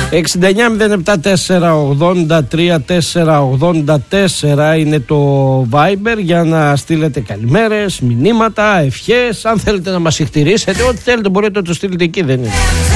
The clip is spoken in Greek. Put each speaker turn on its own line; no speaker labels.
69-07-483-484 είναι το Viber για να στείλετε καλημέρες, μηνύματα, ευχές. Αν θέλετε να μας συχτηρίσετε, ό,τι θέλετε μπορείτε να το στείλετε εκεί, δεν είναι.